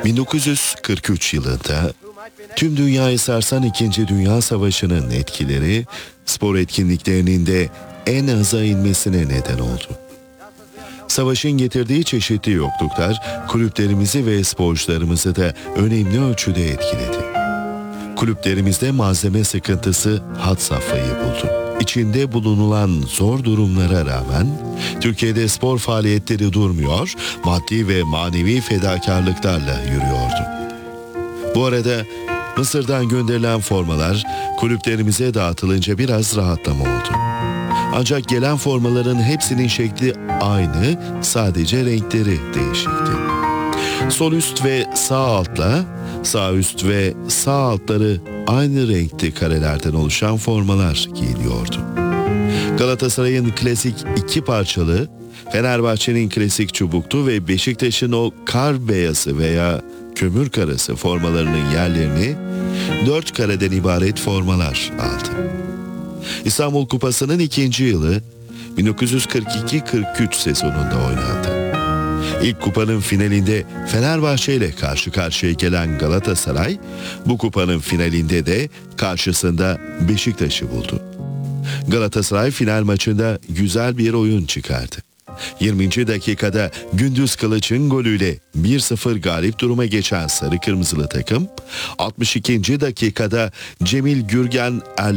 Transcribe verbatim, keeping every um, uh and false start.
bin dokuz yüz kırk üç yılında tüm dünyayı sarsan İkinci Dünya Savaşı'nın etkileri spor etkinliklerinin de en aza inmesine neden oldu. Savaşın getirdiği çeşitli yokluklar kulüplerimizi ve sporcularımızı da önemli ölçüde etkiledi. Kulüplerimizde malzeme sıkıntısı had safhayı buldu. İçinde bulunulan zor durumlara rağmen Türkiye'de spor faaliyetleri durmuyor, maddi ve manevi fedakarlıklarla yürüyordu. Bu arada Mısır'dan gönderilen formalar kulüplerimize dağıtılınca biraz rahatlama oldu. Ancak gelen formaların hepsinin şekli aynı, sadece renkleri değişikti. Sol üst ve sağ altla, sağ üst ve sağ altları aynı renkli karelerden oluşan formalar giyiliyordu. Galatasaray'ın klasik iki parçalı, Fenerbahçe'nin klasik çubuklu ve Beşiktaş'ın o kar beyazı veya kömür karası formalarının yerlerini dört kareden ibaret formalar aldı. İstanbul Kupası'nın ikinci yılı bin dokuz yüz kırk iki kırk üç sezonunda oynandı. İlk kupanın finalinde Fenerbahçe ile karşı karşıya gelen Galatasaray, bu kupanın finalinde de karşısında Beşiktaş'ı buldu. Galatasaray final maçında güzel bir oyun çıkardı. yirminci dakikada Gündüz Kılıç'ın golüyle bir sıfır galip duruma geçen sarı kırmızılı takım, altmış ikinci dakikada Cemil Gürgen